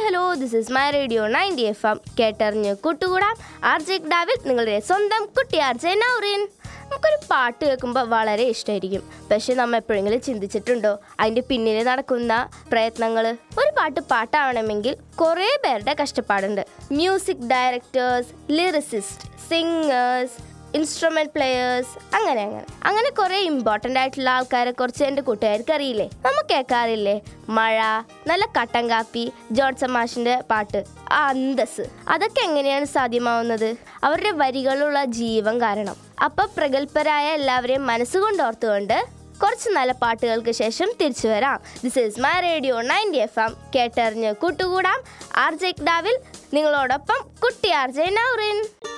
Hello, this is my radio 90 FM. കേട്ടറിഞ്ഞ് കൂട്ടുകൂടാം. RJ കിടാവിൽ നിങ്ങളുടെ സ്വന്തം കുട്ടി RJ നൗറിൻ. നമുക്കൊരു പാട്ട് കേൾക്കുമ്പോൾ വളരെ ഇഷ്ടമായിരിക്കും. പക്ഷെ നമ്മൾ എപ്പോഴെങ്കിലും ചിന്തിച്ചിട്ടുണ്ടോ അതിൻ്റെ പിന്നിൽ നടക്കുന്ന പ്രയത്നങ്ങൾ? ഒരു പാട്ടാവണമെങ്കിൽ കുറേ പേരുടെ കഷ്ടപ്പാടുണ്ട്. Music directors, lyricist, singers, instrument players, അങ്ങനെ കുറേ ഇമ്പോർട്ടൻ്റ് ആയിട്ടുള്ള ആൾക്കാരെ കുറിച്ച് എൻ്റെ കൂട്ടുകാർക്ക് അറിയില്ലേ? നമുക്ക് കേൾക്കാറില്ലേ മഴ, നല്ല കട്ടൻ കാപ്പി, ജോൺസൺ മാഷിൻ്റെ പാട്ട്, ആ അന്തസ്. അതൊക്കെ എങ്ങനെയാണ് സാധ്യമാവുന്നത്? അവരുടെ വരികളുള്ള ജീവൻ കാരണം. അപ്പം പ്രഗത്ഭരായ എല്ലാവരെയും മനസ്സുകൊണ്ട് ഓർത്തുകൊണ്ട് കുറച്ച് നല്ല പാട്ടുകൾക്ക് ശേഷം തിരിച്ചു വരാം. This is my radio 90 FM. കേട്ടറിഞ്ഞ് കൂട്ടുകൂടാം. RJ കിടാവിൽ നിങ്ങളോടൊപ്പം കുട്ടി RJ നൗറിൻ.